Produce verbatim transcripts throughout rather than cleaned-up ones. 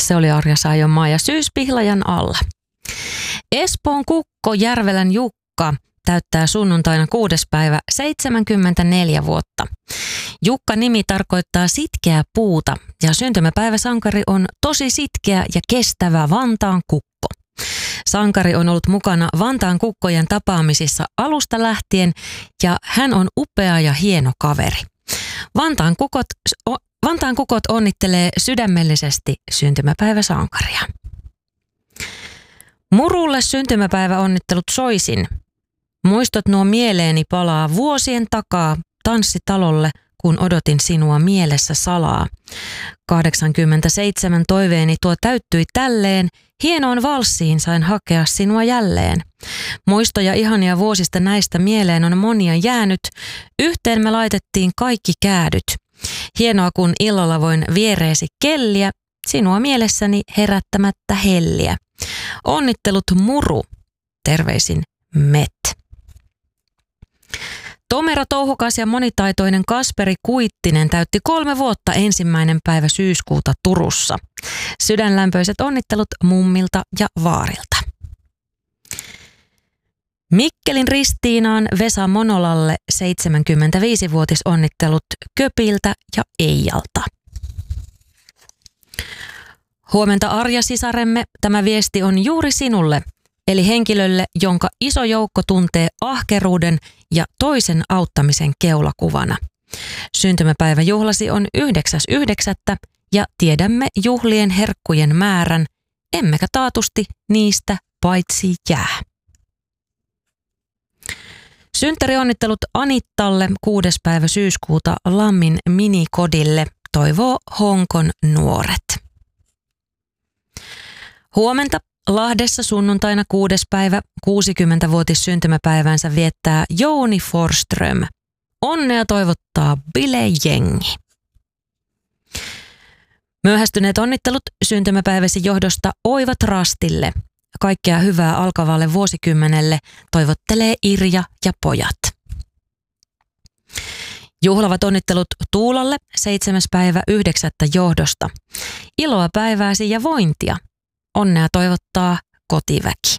Se oli Arja Saijonmaa ja Syyspihlajan alla. Espoon Kukko Järvelän Jukka täyttää sunnuntaina kuudes päivä seitsemänkymmentäneljä vuotta. Jukka-nimi tarkoittaa sitkeää puuta ja syntymäpäiväsankari on tosi sitkeä ja kestävä Vantaan kukko. Sankari on ollut mukana Vantaan kukkojen tapaamisissa alusta lähtien ja hän on upea ja hieno kaveri. Vantaan kukot, Vantaan kukot onnittelee sydämellisesti syntymäpäiväsankaria. Murulle syntymäpäiväonnittelut soisin. Muistot nuo mieleeni palaa vuosien takaa tanssitalolle, kun odotin sinua mielessä salaa. kahdeksankymmentäseitsemän toiveeni tuo täyttyi tälleen, hienoon valssiin sain hakea sinua jälleen. Muistoja ihania vuosista näistä mieleen on monia jäänyt, yhteen me laitettiin kaikki käädyt. Hienoa kun illalla voin viereesi kelliä, sinua mielessäni herättämättä helliä. Onnittelut Muru, terveisin Met. Tomero touhukas ja monitaitoinen Kasperi Kuittinen täytti kolme vuotta ensimmäinen päivä syyskuuta Turussa. Sydänlämpöiset onnittelut mummilta ja vaarilta. Mikkelin Ristiinaan Vesa Monolalle seitsemänkymmentäviisivuotisonnittelut Köpiltä ja Eijalta. Huomenta Arja sisaremme, tämä viesti on juuri sinulle, eli henkilölle, jonka iso joukko tuntee ahkeruuden ja toisen auttamisen keulakuvana. Syntymäpäiväjuhlasi on yhdeksäs yhdeksättä ja tiedämme juhlien herkkujen määrän, emmekä taatusti niistä paitsi jää. Synttärionnittelut Anittalle kuudes päivä syyskuuta Lammin minikodille, toivoo Honkon nuoret. Huomenta Lahdessa sunnuntaina kuudes päivä kuusikymmentävuotis syntymäpäivänsä viettää Jouni Forström. Onnea toivottaa bilejengi. Myöhästyneet onnittelut syntymäpäiväsi johdosta Oivat Rastille. Kaikkea hyvää alkavalle vuosikymmenelle toivottelee Irja ja pojat. Juhlavat onnittelut Tuulalle seitsemäs päivä yhdeksättä johdosta. Iloa päivääsi ja vointia. Onnea toivottaa kotiväki.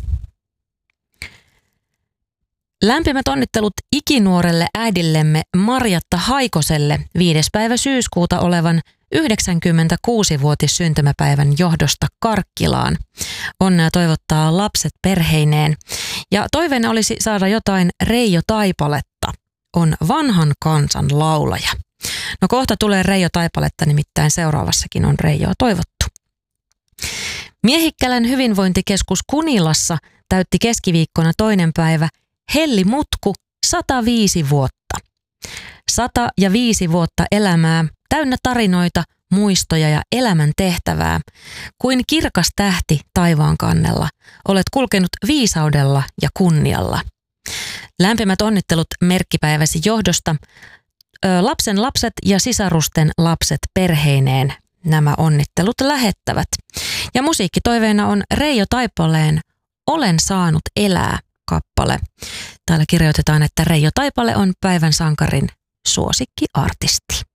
Lämpimät onnittelut ikinuorelle äidillemme Marjatta Haikoselle viides päivä syyskuuta olevan yhdeksänkymmentäkuusivuotis syntymäpäivän johdosta Karkkilaan. Onnea toivottaa lapset perheineen. Ja toiveena olisi saada jotain Reijo Taipaletta. On vanhan kansan laulaja. No kohta tulee Reijo Taipaletta, nimittäin seuraavassakin on Reijoa toivottu. Miehikkälän hyvinvointikeskus Kunilassa täytti keskiviikkona toinen päivä Helli Mutku sata viisi vuotta. Sata ja viisi vuotta elämää, täynnä tarinoita, muistoja ja elämän tehtävää. Kuin kirkas tähti taivaan kannella, olet kulkenut viisaudella ja kunnialla. Lämpimät onnittelut merkkipäiväsi johdosta, ö, lapsen lapset ja sisarusten lapset perheineen. Nämä onnittelut lähettävät. Ja musiikkitoiveena on Reijo Taipaleen Olen saanut elää -kappale. Täällä kirjoitetaan, että Reijo Taipale on päivän sankarin suosikkiartisti.